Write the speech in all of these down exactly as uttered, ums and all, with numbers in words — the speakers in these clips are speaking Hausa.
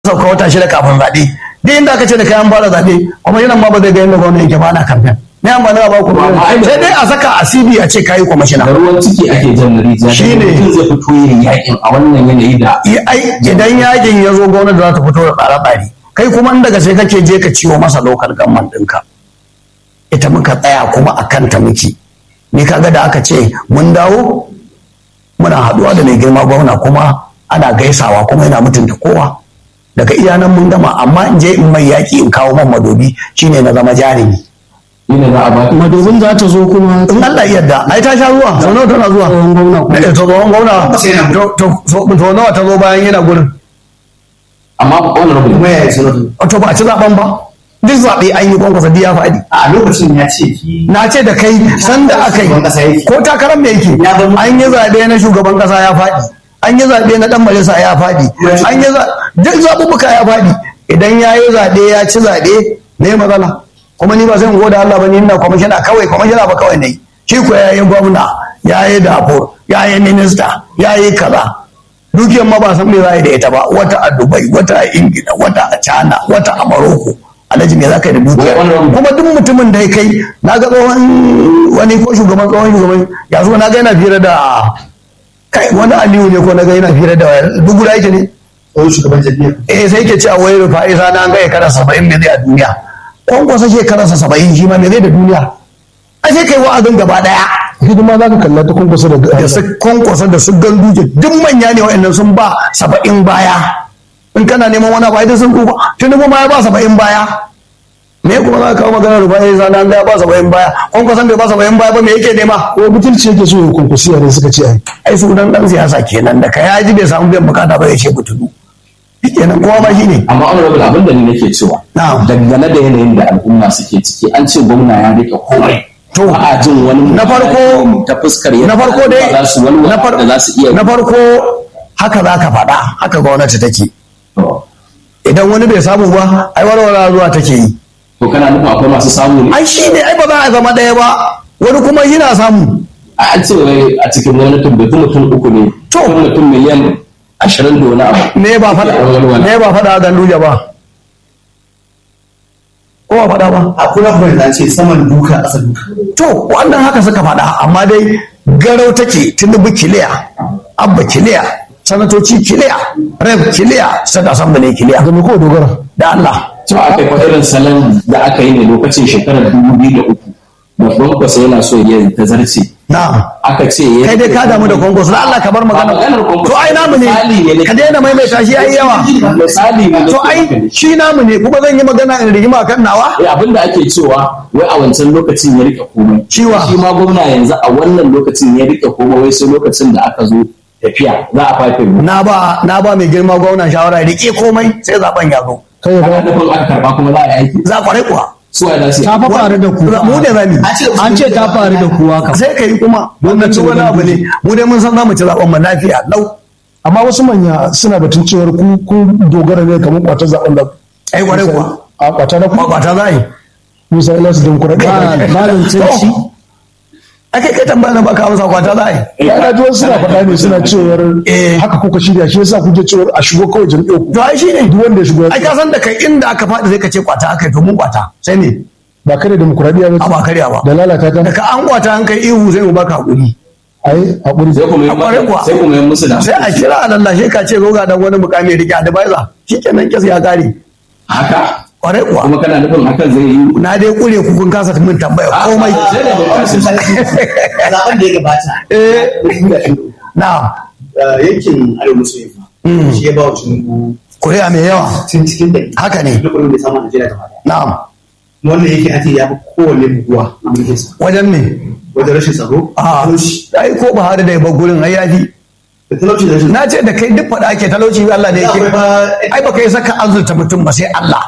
sauka wata shida kafin zaɓe duk inda aka ce da kayan fara zaɓe kuma yana ma ba zai ga yadda gwamnati yake ba na kamfen ne amma na ba ku sai dai a saka a C V a ce kayi kwamishina da ruwan ciki ake jan na rijiya shi ne zai fito yin yakin a wannan yanayi da idan yakin ya zo gwamnati za ta fito da tsare-tsare kai kuma daga sai kake je ka ciwo masa lokal gamman ɗinka ita muka tsaya kuma a kanta muke ni kaga da aka ce mun dawo muna haɗuwa da mai girma gwamna kuma ana gaisawa kuma yana mutunta kowa daga iya nan mun gama amma in je in mai yaƙi in kawo man madobi shine na zama jarumi shine za a ba madobin za ta zo kuma in Allah ya yarda ai ta sha ruwa sau nawa tana zuwa to tsohon gwamna to nawa ta zo bayan yana gurin amma honorable kuma ya yi sanatu to ba a ci zaben ba duk zaɓe an yi kwankwasa duk ya faɗi a lokacin ya ce ki na ce da kai sanda aka yi ko takarar me yake an yi zaɓe na shugaban ƙasa ya faɗi an yi zaɓe na ɗan majalisa ya faɗi an yi duk zaɓuɓɓuka ya faɗi idan ya yi zaɓe ya ci zaɓe ne matsala kuma ni ba zan goda Allah ba ni ina kwamishina kawai kwamishina ba kawai ne shi ko ya yi gwamna ya yi dafur ya yi minista ya yi kaza dukiyar ma ba san me za a yi da ita ba wata a Dubai wata a Ingila wata a China wata a Morocco alhaji me za ka yi da dukiya kuma duk mutumin da ya kai na ga tsohon wani ko shugaban tsohon shugaban ya zo na ga yana fira da kai wani aliyu ne ko na ga yana fira da duk guda yake ne ko shugaban jami'a eh sai ke cewa wai rufa'i sana an ga shekara saba'in me zai a duniya kwankwasa shekararsa saba'in shi ma me zai da duniya a sai kai wa'azin gaba daya hidima za ka kalla ta kwankwasa da da su kwankwasa da su ganduje duk manya ne wa'annan sun ba saba'in baya in kana neman wani abu ai sun kuka tuni ma ya ba saba'in baya me kuma za ka kawo magana rufa'i sana an ga ya ba saba'in baya kwankwasan bai ba saba'in baya ba me yake nema ko butulci yake so ya kwankwasiya ne suka ce ai ai sunan dan siyasa kenan da ka yaji bai samu biyan bukata ba ya ce butulu kenan kowa ba shi ne amma honorable abin da ni nake cewa Na'am. dangane da yanayin da al'umma suke ciki an ce gwamna ya rike komai To, ba a jin wani na farko ta fuskar yadda na farko dai za su wani na far- da za su iya na farko haka za ka faɗa haka gwamnati take to idan wani bai samu ba ai warwara zuwa take yi to kana nufin akwai masu samu ne ai shi ne ai ba za a zama ɗaya ba wani kuma yana samu a an ce wai a cikin gwamnatin bai fi mutum uku ne To. ko mutum miliyan ashirin da wani abu ne ba faɗa ne ba faɗa ga Luja ba ko ba faɗa ba a kula kuma da ce saman duka ƙasa duka to wannan haka suka faɗa amma dai garau take Tinubu kiliya Abba kiliya sanatoci kiliya Rev kiliya Saka Assembly kiliya da me ko dogara da Allah cewa aka yi irin salon da aka yi ne lokacin shekarar dubu biyu da uku babban kwasa yana so ya ta zarce na'am aka ce ya kai dai ka damu da kwankwaso da Allah ka bar magana Ba maganar kwankwaso. to ai namu ne Misali ne. ka daina maimaita shi ai yawa misali ne to ai shi namu ne kuma zan yi magana in rigima kan nawa eh abinda ake cewa wai a wancan lokacin ya rike komai Ciwa. shi ma gwamna yanzu a wannan lokacin ya rike komai wai sai lokacin da aka zo tafiya za a fafe mu na ba na ba mai girma gwamnan shawara ya rike komai sai zaben ya zo kai ya kana ba nufin aka karba kuma za a yi aiki za kwarai kuwa su wa za su yi ta fa faru da ku mu da zami an ce ta faru da ku haka sai kai kuma wannan ci wani abu ne mu dai mun san za mu ci zaben mu lafiya lau amma wasu manya suna batun cewar ku ku dogara ne kamar kwatar zaben da ai kwarai kuwa a kwata na ku kwakwata za a yi musa ila su don kura malam tsanci ake kai tambaya na baka amsa kwata za a yi ya na ji wasu suna faɗa ne suna cewar Eh. haka kuka shirya shi yasa kuke cewar a shigo kawai jam'iyyar ku to ai shi ne duk wanda ya shigo ya ai ka san da kai inda aka faɗi sai ka ce kwata aka yi to mun kwata sai ne ba kare demokuraɗiyya a ba ba karya ba da lalata ta da ka an kwata an kai ihu sai mu baka hakuri ai haƙuri sai kuma A kwarai kuwa. yi sai kuma yi musu da sai a kira a lallashe ka ce zo ga dan wani mukami rike advisor shikenan kisa ya kare haka kwarai kuwa kuma kana nufin hakan zai yi na dai kure ku kun kasa min tambaya komai sai da bukatun zaben da ya gabata eh na yankin arewa maso yamma shi ya ba wa tinubu kuri'a mai yawa tun cikin da haka ne duk wanda ya samu a Najeriya gaba daya na'am wannan yake ake ya fi kowanne buguwa a mulkin sa wajen me wajen rashin tsaro a talauci ai ko ba hada da ba gurin ai yafi da talauci da rashin na ce da kai duk faɗa ake talauci Allah ne yake akwai ba ai baka yi saka azurta mutum ba sai Allah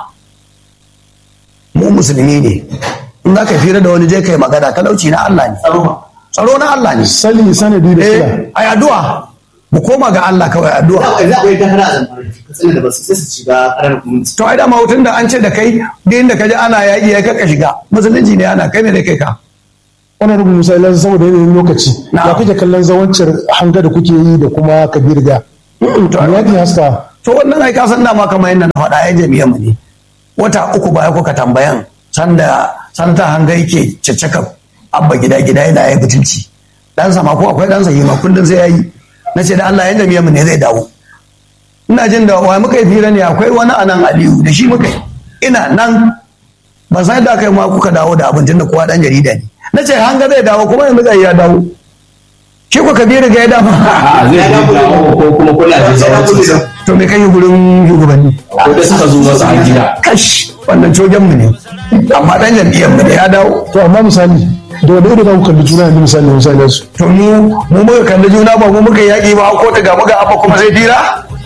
mu musulmi ne in za ka fira da wani je kai magana talauci na Allah ne tsaro ba tsaro na Allah ne sali sanadi da kila eh ai addu'a mu koma ga Allah kawai addu'a za a yi ta hana a zamfara ka tsina da ba su sai su shiga ƙarar gwamnati to ai dama hutun da an ce da kai da inda ka ji ana yaƙi ya kaka shiga musulunci ne ana kai ne da kai ka wani rubu musa ila saboda yanayin lokaci Na'am. ya kuke kallon zawancin hanga da kuke yi da kuma kabir ga to yakin haska to wannan ai ka san dama kamar yadda na faɗa ai jami'an mu ne wata uku baya kuka tambayan sanda sanata hanga yake caccaka abba gida gida yana yi butulci dan sama ko akwai dan yi ma kullun sai yayi na ce da Allah ya jami'an mu ne zai dawo ina jin da wai muka yi fira ne akwai wani anan Aliyu da shi muka yi ina nan ba sai da kai ma kuka dawo da abin tunda kowa dan jarida ne na ce hanga zai dawo kuma yanzu zai ya dawo shi ko kabiru ga ya dawo a zai dawo ko kuma kula da sauransu to me kai gurin shugabanni ko da suka zo wasu a gida kash wannan cogen mu ne amma dan jam'iyyar mu ne ya dawo to amma misali da wani irin ku kalli juna yanzu misali misali su to mu mu muka kalli juna ba mu muka yaki ba ko ta ga muka abba kuma sai fira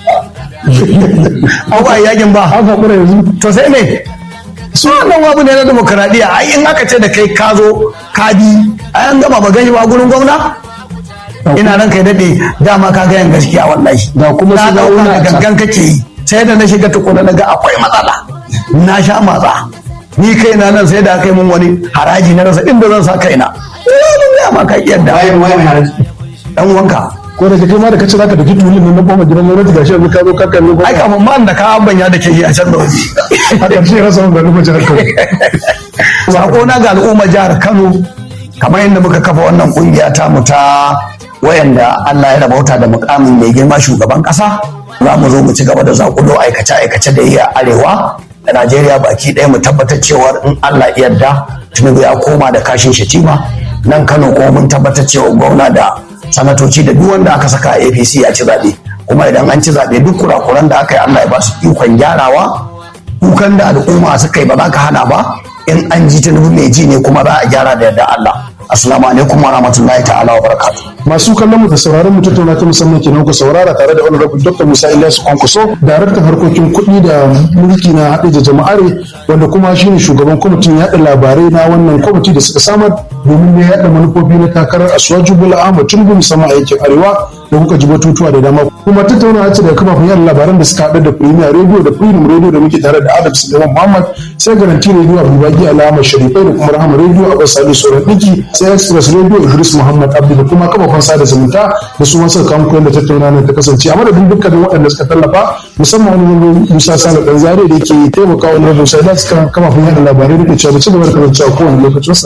an ba yakin ba haka kura yanzu to sai me su wannan abu ne na demokaradiyya ai in aka ce da kai ka zo ka bi ai an gama ba gani ba gurin gwamna ina nan kai dade dama ka gayan gaskiya wallahi da kuma na su ga dauka wani da gangan kake yi sai da na shiga tukuna na ga akwai matsala na sha matsa ni kaina nan sai da kai mun wani haraji na rasa inda zan sa kaina ina ma ka yadda Waye waye mai haraji? dan wanka ko da kai ma da kace zaka daki tulin nan na goma gidan gwamnati gashi yanzu ka zo ka kalli ai kafin ma da ka banya da ke yi a can da waje a ƙarshe rasa wanda rufe jihar Kano sako na ga al'ummar jihar Kano kamar yadda muka kafa wannan kungiya ta mu ta wayanda Allah ya rabauta da mukamin mai girma shugaban kasa za mu zo mu ci gaba da zakulo aikace aikace da yi a arewa da Najeriya baki ɗaya mu tabbatar cewa in Allah ya yarda Tinubu ya koma da kashin shatima nan Kano kuma mun tabbatar cewa gwamna da sanatoci da duk wanda aka saka a A P C ya ci zaɓe kuma idan an ci zaɓe duk kurakuran da aka yi Allah ya ba su ikon gyarawa kukan da al'umma suka yi ba za ka hana ba in an ji Tinubu mai ji ne kuma za a gyara da yadda Allah assalamu alaikum wa rahmatullahi ta'ala wa barakatuh masu kallon mu da sauraron mu tattauna ta musamman kenan ku saurara tare da honorable Doctor Musa Ilyasu Kwankwaso daraktan harkokin kuɗi da mulki na haɗe da jama'are wanda kuma shine shugaban kwamitin yaɗa labarai na wannan kwamiti da suka samar domin ne yaɗa manufofi na takarar Asuwaju Bola Ahmad Tinubu musamman a yankin arewa da kuka ji batutuwa da dama kuma tattaunawa ce da kafafen yaɗa labaran da suka haɗa da Premier Radio da Freedom Radio da muke tare da Adam Suleiman Muhammad sai Garanti Radio Abubakar Alama Sharifai da kuma Rahama Radio Abbas Sani Soran Diki sai Express Radio Idris Muhammad Abdu da kuma kafafen sada zumunta da su wasu kan koyar da tattaunawa ta kasance a madadin dukkanin waɗanda suka tallafa musamman wani Musa Sale Dan Zare da yake taimaka wani Musa da suka kafafen yaɗa labarai da ke cewa da ci gaba da kasancewa kowane lokacin